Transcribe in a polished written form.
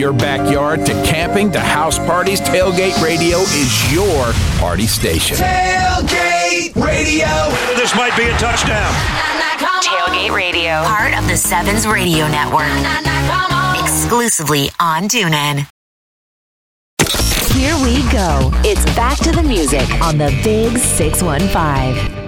your backyard to camping to house parties, Tailgate Radio is your party station. Tailgate Radio. This might be a touchdown. Tailgate Radio, part of the Sevens Radio Network. Exclusively on TuneIn. Here we go. It's back to the music on the Big 615.